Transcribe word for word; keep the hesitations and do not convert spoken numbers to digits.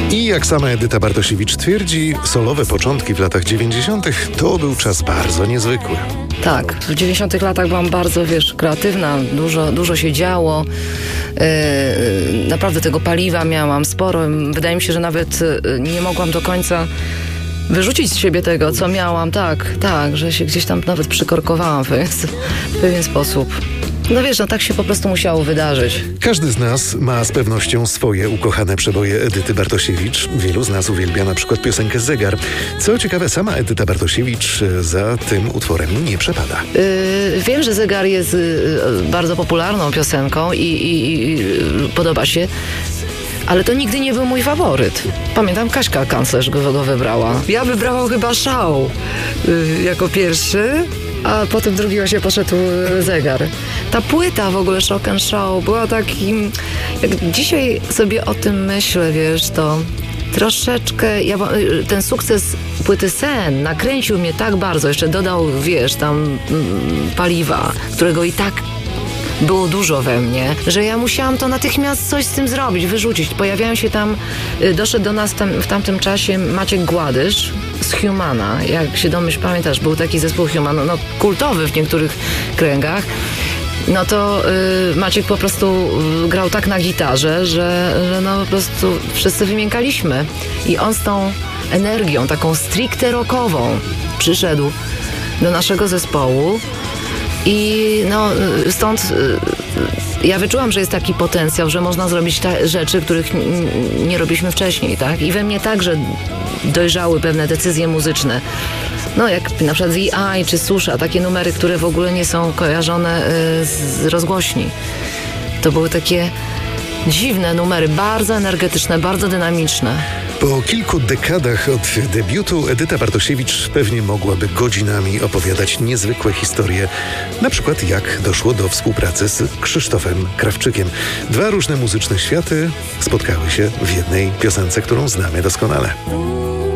I jak sama Edyta Bartosiewicz twierdzi, solowe początki w latach dziewięćdziesiątych to był czas bardzo niezwykły. Tak, w dziewięćdziesiątych latach byłam bardzo, wiesz, kreatywna, dużo, dużo się działo. Yy, naprawdę tego paliwa miałam sporo. Wydaje mi się, że nawet yy, nie mogłam do końca wyrzucić z siebie tego, co miałam. Tak, tak, że się gdzieś tam nawet przykorkowałam w pewien, w pewien sposób. No wiesz, no tak się po prostu musiało wydarzyć. Każdy z nas ma z pewnością swoje ukochane przeboje Edyty Bartosiewicz. Wielu z nas uwielbia na przykład piosenkę Zegar. Co ciekawe, sama Edyta Bartosiewicz za tym utworem nie przepada. Yy, wiem, że Zegar jest yy, bardzo popularną piosenką i, i, i podoba się, ale to nigdy nie był mój faworyt. Pamiętam, Kaśka Kanclerz go, go wybrała. Ja wybrałam chyba Szał yy, jako pierwszy, a potem drugi właśnie poszedł Zegar. Ta płyta w ogóle Shock and Show była takim... Jak dzisiaj sobie o tym myślę, wiesz, to troszeczkę... Ja, ten sukces płyty Sen nakręcił mnie tak bardzo, jeszcze dodał, wiesz, tam mm, paliwa, którego i tak było dużo we mnie, że ja musiałam to natychmiast coś z tym zrobić, wyrzucić. Pojawiają się tam, doszedł do nas tam, w tamtym czasie Maciek Gładysz z Humana. Jak się domyśl, pamiętasz, był taki zespół Human, no kultowy w niektórych kręgach. No to y, Maciek po prostu y, grał tak na gitarze, że, że no po prostu wszyscy wymiękaliśmy. I on z tą energią, taką stricte rockową przyszedł do naszego zespołu. I no stąd y, ja wyczułam, że jest taki potencjał, że można zrobić te rzeczy, których n- nie robiliśmy wcześniej, tak? I we mnie także dojrzały pewne decyzje muzyczne. No jak na przykład The Eye czy Susza, takie numery, które w ogóle nie są kojarzone y, z rozgłośni. To były takie dziwne numery, bardzo energetyczne, bardzo dynamiczne. Po kilku dekadach od debiutu Edyta Bartosiewicz pewnie mogłaby godzinami opowiadać niezwykłe historie. Na przykład jak doszło do współpracy z Krzysztofem Krawczykiem. Dwa różne muzyczne światy spotkały się w jednej piosence, którą znamy doskonale.